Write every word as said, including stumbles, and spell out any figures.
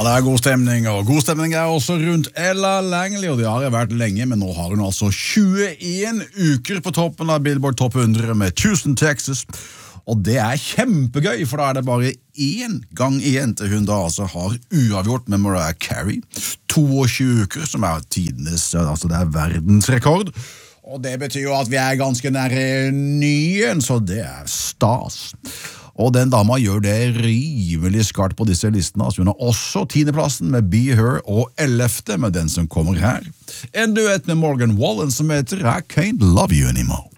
Ja, det er god stemning, og god stemning er også rundt Ella Langley, og det har jeg vært lenge, men nå har hun altså tjueen uker på toppen av Billboard Top hundre med Houston, Texas, og det er kjempegøy, for da er det bare én gang igjen til hun da altså har uavgjort med Mariah Carey, tjueto uker, som er tidenes, altså det er verdensrekord, og det betyr jo at vi er ganske nære nyen, så det er stas. Og den dama gjør det rimelig skarpt på disse listene, altså hun har også tiendeplassen med Be Her og ellevte med den som kommer her. En duett med Morgan Wallen som heter I Can't Love You Anymore.